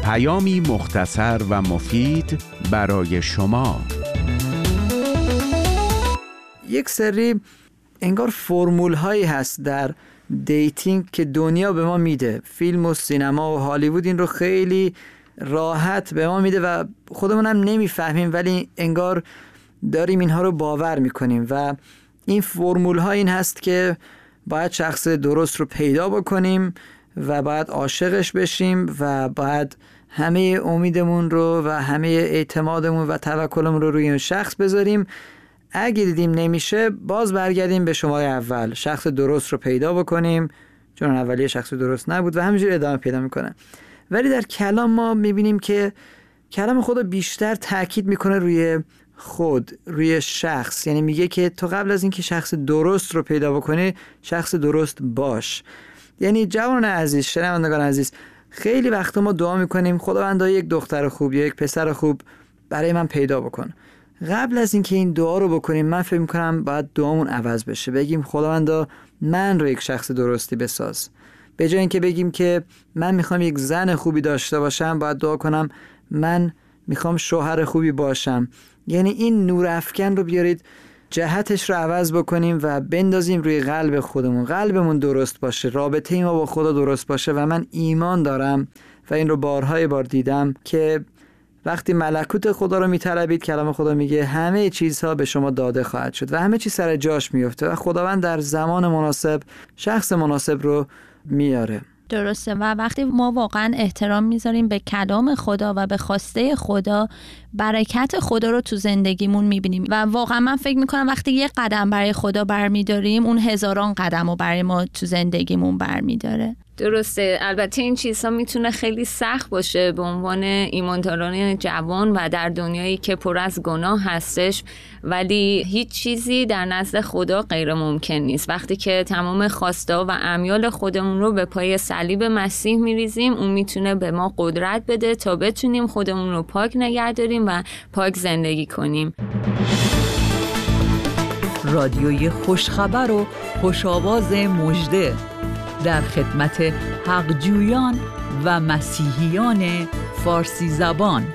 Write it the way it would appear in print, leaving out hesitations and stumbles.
پیامی مختصر و مفید برای شما. یک سری انگار فرمول هایی هست در دیتینگ که دنیا به ما میده، فیلم و سینما و هالیوود این رو خیلی راحت به ما میده و خودمون هم نمیفهمیم، ولی انگار داریم اینها رو باور میکنیم. و این فرمول ها این هست که باید شخص درست رو پیدا بکنیم و باید عاشقش بشیم و باید همه امیدمون رو و همه اعتمادمون و توکلمون رو روی اون شخص بذاریم. اگه دیدیم نمیشه، باز برگردیم به شماره اول، شخص درست رو پیدا بکنیم، چون اولیه شخص درست نبود و همینجوری ادامه پیدا میکنه. ولی در کلام ما میبینیم که کلام خدا بیشتر تاکید میکنه روی خود، روی شخص. یعنی میگه که تو قبل از اینکه شخص درست رو پیدا بکنی، شخص درست باش. یعنی جوان عزیز، شنوندگان عزیز، خیلی وقتا ما دعا میکنیم خداوندا یک دختر خوب یا یک پسر خوب برای من پیدا بکن. قبل از اینکه این دعا رو بکنیم، من فکر میکنم باید دعامون عوض بشه. بگیم خداوندا من رو یک شخص درستی بساز. به جای اینکه بگیم که من میخوام یک زن خوبی داشته باشم، باید دعا کنم من میخوام شوهر خوبی باشم. یعنی این نور افکن رو بیارید، جهتش رو عوض بکنیم و بندازیم روی قلب خودمون. قلبمون درست باشه، رابطه ما با خدا درست باشه. و من ایمان دارم و این رو بارهای بار دیدم که وقتی ملکوت خدا رو میطلبید، کلام خدا میگه همه چیزها به شما داده خواهد شد و همه چیز سر جاش میفته و خداوند در زمان مناسب شخص مناسب رو میاره. درسته. و وقتی ما واقعا احترام میذاریم به کلام خدا و به خواسته خدا، برکت خدا رو تو زندگیمون میبینیم. و واقعا من فکر میکنم وقتی یه قدم برای خدا برمیداریم، اون هزاران قدم رو برای ما تو زندگیمون برمیداره. درسته. البته این چیزها میتونه خیلی سخت باشه به عنوان ایمانداران جوان و در دنیایی که پر از گناه هستش، ولی هیچ چیزی در نزد خدا غیر ممکن نیست. وقتی که تمام خواسته و امیال خودمون رو به پای صلیب مسیح میریزیم، اون میتونه به ما قدرت بده تا بتونیم خودمون رو پاک نگه داریم و پاک زندگی کنیم. رادیوی خوشخبر و خوش‌آواز مژده در خدمت حقجویان و مسیحیان فارسی زبان.